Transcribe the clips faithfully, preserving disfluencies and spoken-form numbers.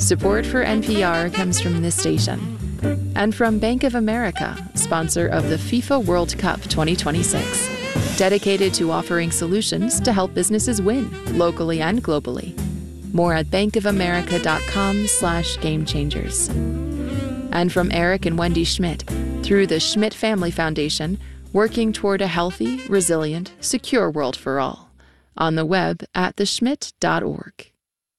Support for N P R comes from this station and from Bank of America, sponsor of the FIFA World Cup twenty twenty-six, dedicated to offering solutions to help businesses win locally and globally. More at bankofamerica.com slash game changers. And from Eric and Wendy Schmidt, through the Schmidt Family Foundation, working toward a healthy, resilient, secure world for all. On the web at the schmidt dot org.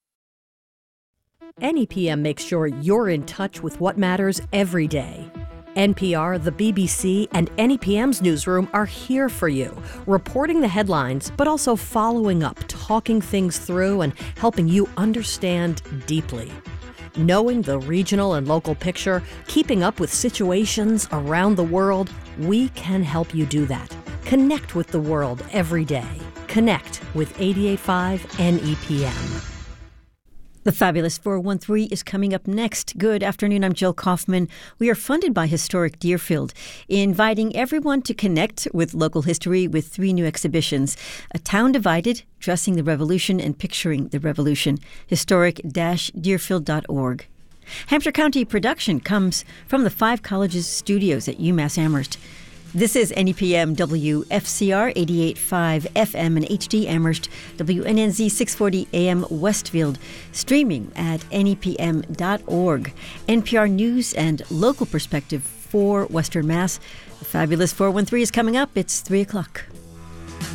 N E P M makes sure you're in touch with what matters every day. N P R, the B B C, and N E P M's newsroom are here for you, reporting the headlines, but also following up, talking things through, and helping you understand deeply. Knowing the regional and local picture, keeping up with situations around the world, we can help you do that. Connect with the world every day. Connect with eighty-eight point five N E P M. The Fabulous four one three is coming up next. Good afternoon, I'm Jill Kaufman. We are funded by Historic Deerfield, inviting everyone to connect with local history with three new exhibitions. A Town Divided, Dressing the Revolution and Picturing the Revolution, historic dash deerfield dot org. Hampshire County production comes from the Five Colleges studios at UMass Amherst. This is N E P M W F C R eighty-eight point five F M and H D Amherst, W N N Z six forty A M Westfield, streaming at N E P M dot org. N P R News and local perspective for Western Mass. The Fabulous four one three is coming up. It's three o'clock.